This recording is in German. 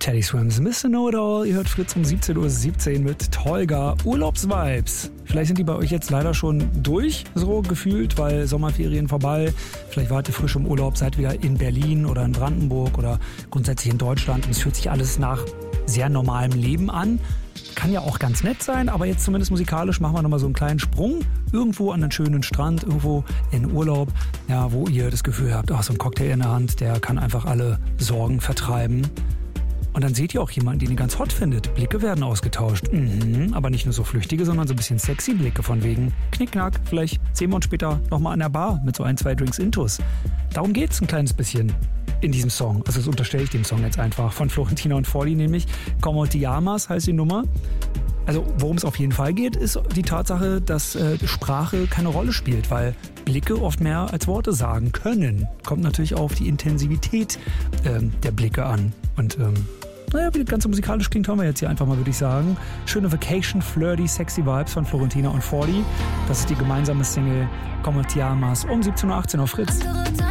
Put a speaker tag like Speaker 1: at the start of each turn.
Speaker 1: Teddy Swims, Mr. Know-It-All. Ihr hört Fritz um 17:17 Uhr mit Tolga. Urlaubsvibes. Vielleicht sind die bei euch jetzt leider schon durch, so gefühlt, weil Sommerferien vorbei. Vielleicht wart ihr frisch im Urlaub, seid wieder in Berlin oder in Brandenburg oder grundsätzlich in Deutschland. Und es fühlt sich alles nach sehr normalem Leben an. Kann ja auch ganz nett sein, aber jetzt zumindest musikalisch machen wir nochmal so einen kleinen Sprung. Irgendwo an einen schönen Strand, irgendwo in Urlaub, ja, wo ihr das Gefühl habt, so ein Cocktail in der Hand, der kann einfach alle Sorgen vertreiben. Und dann seht ihr auch jemanden, den ihr ganz hot findet. Blicke werden ausgetauscht. Aber nicht nur so flüchtige, sondern so ein bisschen sexy Blicke von wegen Knickknack. Vielleicht sehen wir uns später nochmal an der Bar mit so 1-2 Drinks intus. Darum geht's ein kleines bisschen in diesem Song. Also das unterstelle ich dem Song jetzt einfach. Von Florentina und Forlì nämlich. Como te llamas heißt die Nummer. Also worum es auf jeden Fall geht, ist die Tatsache, dass Sprache keine Rolle spielt, weil Blicke oft mehr als Worte sagen können. Kommt natürlich auf die Intensivität der Blicke an. Und wie das Ganze musikalisch klingt, hören wir jetzt hier einfach mal, würde ich sagen. Schöne Vacation, flirty, sexy Vibes von Florentina und Forlì. Das ist die gemeinsame Single Como te llamas um 17:18 Uhr auf Fritz.